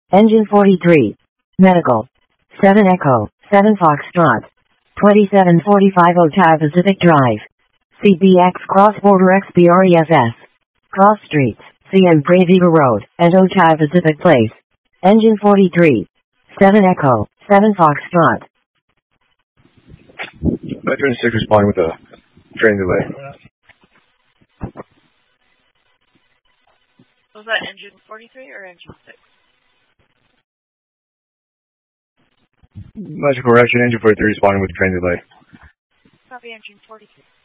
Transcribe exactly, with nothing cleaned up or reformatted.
Engine forty-three. Medical. seven Echo, seven Foxtrot. twenty-seven forty-five Otay Pacific Drive. C B X Cross Border X B R E S S. Cross Streets, C M Praviva Road, and Otay Pacific Place. Engine forty-three. seven Echo, seven Foxtrot. Veteran six responding with a train delay. Was that engine forty-three or engine six? Much correction, engine forty-three responding with train delay. Copy engine forty-three.